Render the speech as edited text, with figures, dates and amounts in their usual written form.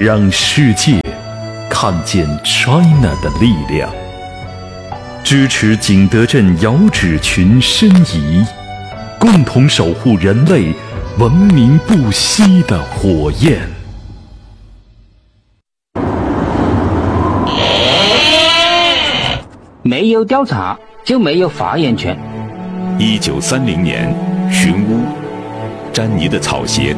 让世界看见 China 的力量。支持景德镇遥指群申遗，共同守护人类文明不息的火焰。 没有调查就没有发言权。 1930年，寻乌，詹妮的草鞋